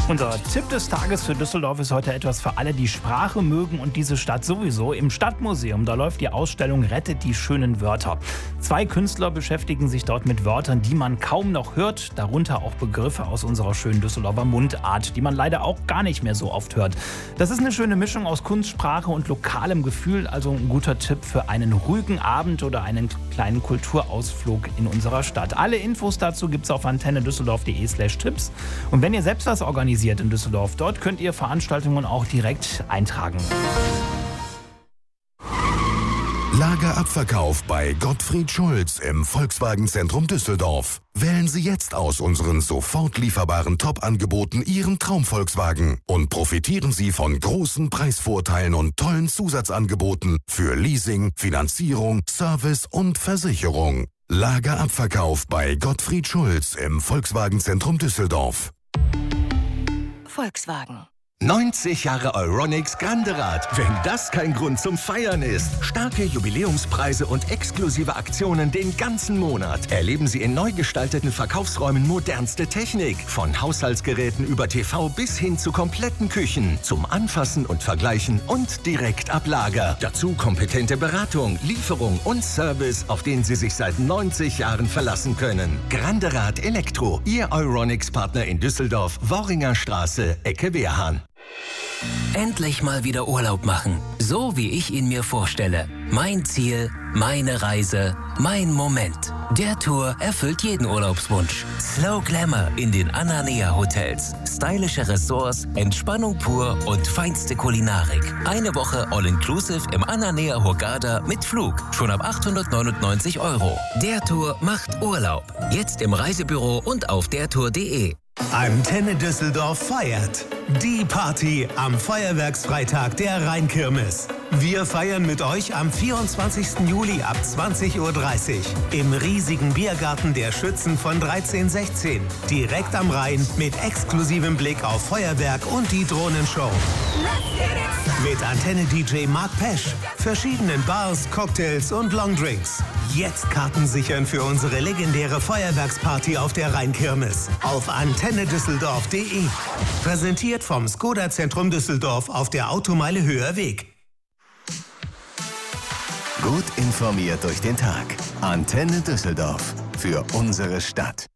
Unser Tipp des Tages für Düsseldorf ist heute etwas für alle, die Sprache mögen und diese Stadt sowieso. Im Stadtmuseum, da läuft die Ausstellung Rettet die schönen Wörter. 2 Künstler beschäftigen sich dort mit Wörtern, die man kaum noch hört, darunter auch Begriffe aus unserer schönen Düsseldorfer Mundart, die man leider auch gar nicht mehr so oft hört. Das ist eine schöne Mischung aus Kunst, Sprache und lokalem Gefühl, also ein guter Tipp für einen ruhigen Abend oder einen kleinen Kulturausflug in unserer Stadt. Alle Infos dazu gibt's auf antennedüsseldorf.de/tipps. Und wenn ihr selbst was organisiert in Düsseldorf, dort könnt ihr Veranstaltungen auch direkt eintragen. Lagerabverkauf bei Gottfried Schulz im Volkswagen-Zentrum Düsseldorf. Wählen Sie jetzt aus unseren sofort lieferbaren Top-Angeboten Ihren Traum-Volkswagen und profitieren Sie von großen Preisvorteilen und tollen Zusatzangeboten für Leasing, Finanzierung, Service und Versicherung. Lagerabverkauf bei Gottfried Schulz im Volkswagen-Zentrum Düsseldorf. Volkswagen. 90 Jahre Euronics Grande Rad. Wenn das kein Grund zum Feiern ist. Starke Jubiläumspreise und exklusive Aktionen den ganzen Monat. Erleben Sie in neu gestalteten Verkaufsräumen modernste Technik. Von Haushaltsgeräten über TV bis hin zu kompletten Küchen. Zum Anfassen und Vergleichen und direkt ab Lager. Dazu kompetente Beratung, Lieferung und Service, auf den Sie sich seit 90 Jahren verlassen können. Grande Rad Elektro. Ihr Euronics-Partner in Düsseldorf, Worringer Straße, Ecke Wehrhahn. Endlich mal wieder Urlaub machen, so wie ich ihn mir vorstelle. Mein Ziel, meine Reise, mein Moment. Der Tour erfüllt jeden Urlaubswunsch. Slow Glamour in den Ananea Hotels. Stylische Ressorts, Entspannung pur und feinste Kulinarik. Eine Woche All-Inclusive im Ananea Hurghada mit Flug. Schon ab 899 €. Der Tour macht Urlaub. Jetzt im Reisebüro und auf dertour.de. Antenne Düsseldorf feiert. Die Party am Feuerwerksfreitag der Rheinkirmes. Wir feiern mit euch am 24. Juli ab 20:30 Uhr im riesigen Biergarten der Schützen von 1316. Direkt am Rhein mit exklusivem Blick auf Feuerwerk und die Drohnenshow. Mit Antenne-DJ Mark Pesch, verschiedenen Bars, Cocktails und Longdrinks. Jetzt Karten sichern für unsere legendäre Feuerwerksparty auf der Rheinkirmes. Auf antennedüsseldorf.de. Präsentiert vom Skoda Zentrum Düsseldorf auf der Automeile Höher Weg. Gut informiert durch den Tag. Antenne Düsseldorf. Für unsere Stadt.